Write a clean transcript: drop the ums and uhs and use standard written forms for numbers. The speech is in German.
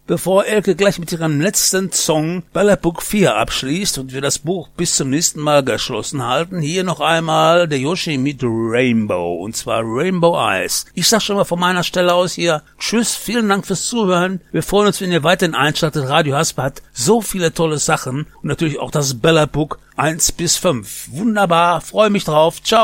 bevor Elke gleich mit ihrem letzten Song Bella Book 4 abschließt und wir das Buch bis zum nächsten Mal geschlossen halten, hier noch einmal der Yoshi mit Rainbow, und zwar Rainbow Eyes. Ich sag schon mal von meiner Stelle aus hier tschüss, vielen Dank fürs Zuhören. Wir freuen uns, wenn ihr weiterhin einschaltet. Radio Haspe hat so viele tolle Sachen und natürlich auch das Bella Book 1 bis 5. Wunderbar, freue mich drauf. Ciao.